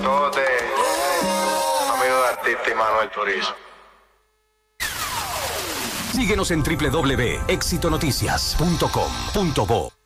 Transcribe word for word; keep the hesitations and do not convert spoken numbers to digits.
Cote, amigo de artista y Manuel Turizo. Síguenos en doble u doble u doble u punto éxito noticias punto com punto bo.